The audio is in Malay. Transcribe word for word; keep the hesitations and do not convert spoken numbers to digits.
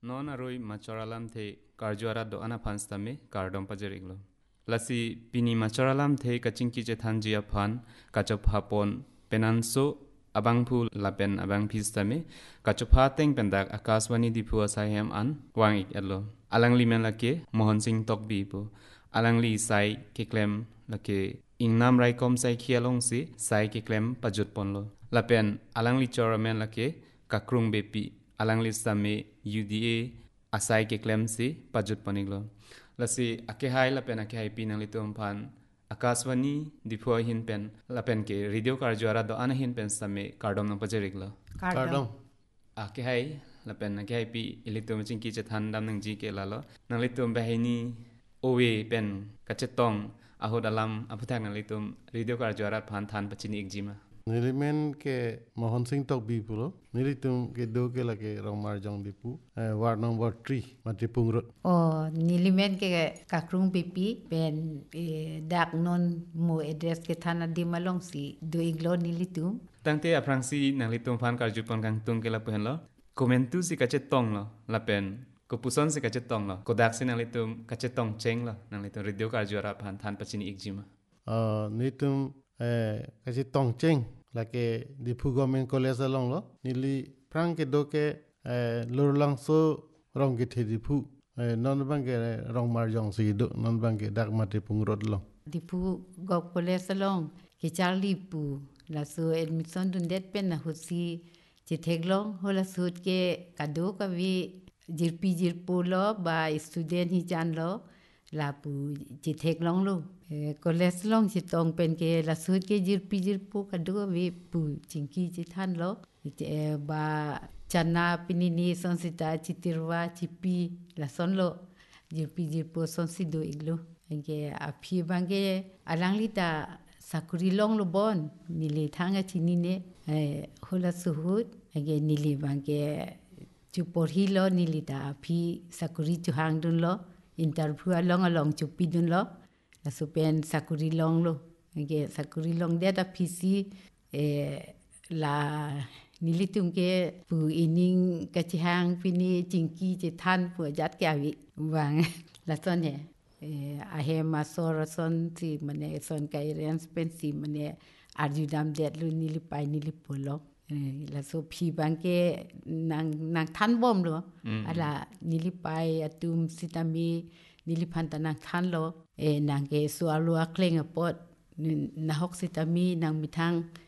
non aroi machoralam the karjuara do ana phanstame kardom pajeriglo lasi pini machoralam the kachingki che thanjia phan kachopha pon penanso abangphu lapen abang phistame kachopha teng pendak akaswani dipu asayam an wangik alo alangli melake mohan singh tokbi pu alangli sai kiklem lake ingnam raikom sai khialong si sai kiklem pajut ponlo lapen alangli choramen lake kakrung bepi alangli same uda asai kiklem si pajut poniglo lasi akehai lapen akehai pinangli tum phan akaswani dipu hin pen lapen ke radio karjuara do ana hin pen same kardom na pajeriglo Kardom. akehai lapen akehai pi ilitum chingki che thandam nang ji ke lalo nanglitum bahini owe pen kachetong ahodalam aputhak nanglitum radio karjuara phan than pachini ekjima Nilimen ke Mohan Singh Tokbi pulo nilitum ke do ke lage Rongmar Jong dipu ward number three Matipung Road. Oh, nilimen ke kakrung pipi pen dak non mo address ke thana di malong si do iglo nilitum tangte aprangsi nanglitum phan karjupon kang tung ke la penlo komentu si kachetong lo lapen ko puson si kachetong lo kodak si nanglitum kachetong cheng lo nanglitum radio karjuara phan than pachini ekjima Uh, nitum eh kasi tong cheng lake dipu government college along lo nili prang ke do ke eh lurlang so rong ke the dipu eh non bang ke Rongmar Jong si do non bang ke dak Matipung Road lo. dipu gok pole salong ke charli pu la su admission dun det pen na husi che theglong hola sut ke kado ka vi jirpi jirpo lo ba student hi jan lo la pu che theglong lo college long che tong pen ke la sut ke jirpi jirpo kado vi pu chingki che than lo ba chana pinini sonsita chitirwa chipi la son lo jirpi jirpo son si do iglo ke api bange alanglita sakuri long lo bon nili thanga chini ne hola suhut age nili bange chupor hi lo nili ta api sakuri chuhang dun lo interview along along chupi dun lo la supen sakuri long lo age sakuri long de ta pc e la nili tum ke pu ining kachihang pini chingki che than pu jat ke awi wang la son he ahe masor son si mane son kairens pensi mane arjudam det lu nili pai nili polo la so phi bangke nang nang than bom lo ala nili pai atum sitami nili phanta nang than lo e nang ke so alu akleng pot na hok sitami nang mithang